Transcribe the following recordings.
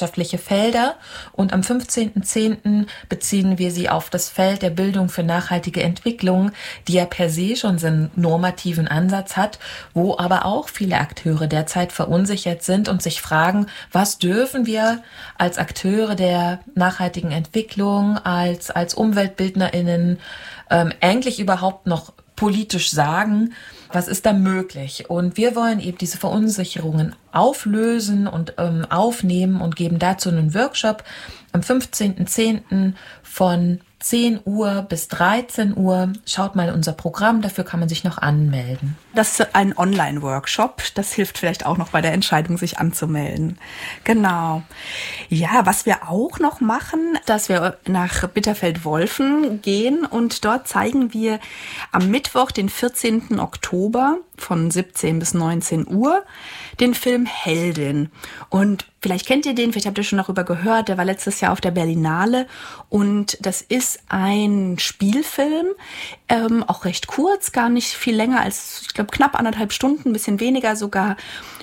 gesellschaftliche Felder und am 15.10. beziehen wir sie auf das Feld der Bildung für nachhaltige Entwicklung, die ja per se schon so einen normativen Ansatz hat, wo aber auch viele Akteure derzeit verunsichert sind und sich fragen, was dürfen wir als Akteure der nachhaltigen Entwicklung, als UmweltbildnerInnen eigentlich überhaupt noch politisch sagen, was ist da möglich? Und wir wollen eben diese Verunsicherungen auflösen und aufnehmen und geben dazu einen Workshop am 15.10. von 10 Uhr bis 13 Uhr. Schaut mal unser Programm, dafür kann man sich noch anmelden. Das ist ein Online-Workshop. Das hilft vielleicht auch noch bei der Entscheidung, sich anzumelden. Genau. Ja, was wir auch noch machen, dass wir nach Bitterfeld-Wolfen gehen und dort zeigen wir am Mittwoch, den 14. Oktober von 17 bis 19 Uhr den Film Heldin. Und vielleicht kennt ihr den, vielleicht habt ihr schon darüber gehört, der war letztes Jahr auf der Berlinale und das ist ein Spielfilm, auch recht kurz, gar nicht viel länger als, ich glaube, knapp 1,5 Stunden, ein bisschen weniger sogar,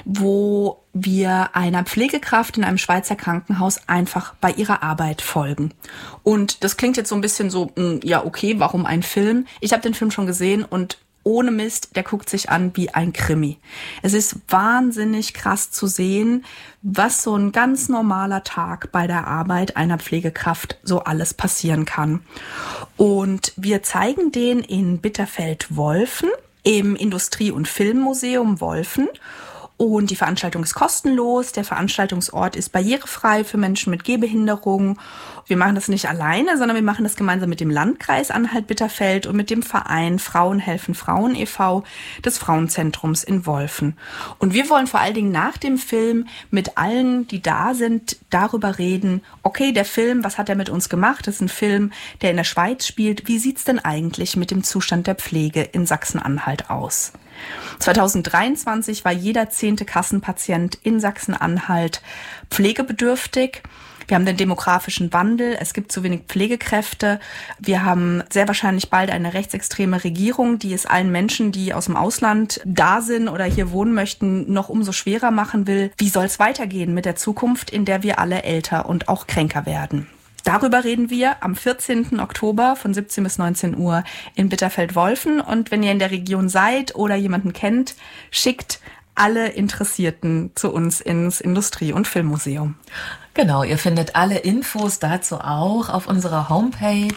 wo wir einer Pflegekraft in einem Schweizer Krankenhaus einfach bei ihrer Arbeit folgen. Und das klingt jetzt so ein bisschen so, ja okay, warum ein Film? Ich habe den Film schon gesehen und ohne Mist, der guckt sich an wie ein Krimi. Es ist wahnsinnig krass zu sehen, was so ein ganz normaler Tag bei der Arbeit einer Pflegekraft so alles passieren kann. Und wir zeigen den in Bitterfeld-Wolfen im Industrie- und Filmmuseum Wolfen. Und die Veranstaltung ist kostenlos. Der Veranstaltungsort ist barrierefrei für Menschen mit Gehbehinderung. Wir machen das nicht alleine, sondern wir machen das gemeinsam mit dem Landkreis Anhalt-Bitterfeld und mit dem Verein Frauen helfen Frauen e.V. des Frauenzentrums in Wolfen. Und wir wollen vor allen Dingen nach dem Film mit allen, die da sind, darüber reden, okay, der Film, was hat er mit uns gemacht? Das ist ein Film, der in der Schweiz spielt. Wie sieht's denn eigentlich mit dem Zustand der Pflege in Sachsen-Anhalt aus? 2023 war jeder 10. Kassenpatient in Sachsen-Anhalt pflegebedürftig. Wir haben den demografischen Wandel, es gibt zu wenig Pflegekräfte. Wir haben sehr wahrscheinlich bald eine rechtsextreme Regierung, die es allen Menschen, die aus dem Ausland da sind oder hier wohnen möchten, noch umso schwerer machen will. Wie soll es weitergehen mit der Zukunft, in der wir alle älter und auch kränker werden? Darüber reden wir am 14. Oktober von 17 bis 19 Uhr in Bitterfeld-Wolfen. Und wenn ihr in der Region seid oder jemanden kennt, schickt alle Interessierten zu uns ins Industrie- und Filmmuseum. Genau, ihr findet alle Infos dazu auch auf unserer Homepage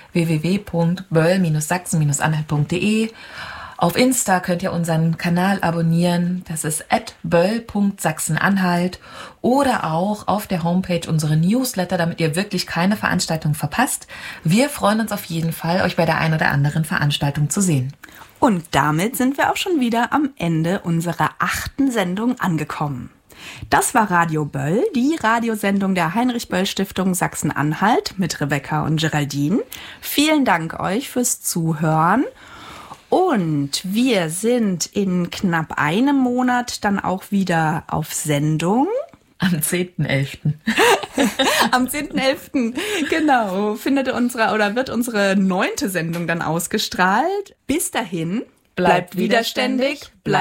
www.böll-sachsen-anhalt.de. Auf Insta könnt ihr unseren Kanal abonnieren, das ist @böll.sachsen-anhalt oder auch auf der Homepage unsere Newsletter, damit ihr wirklich keine Veranstaltung verpasst. Wir freuen uns auf jeden Fall, euch bei der ein oder anderen Veranstaltung zu sehen. Und damit sind wir auch schon wieder am Ende unserer 8. Sendung angekommen. Das war Radio Böll, die Radiosendung der Heinrich-Böll-Stiftung Sachsen-Anhalt mit Rebecca und Geraldine. Vielen Dank euch fürs Zuhören. Und wir sind in knapp einem Monat dann auch wieder auf Sendung. Am 10.11. Am 10.11. genau, wird unsere 9. Sendung dann ausgestrahlt. Bis dahin, bleibt widerständig, bleibt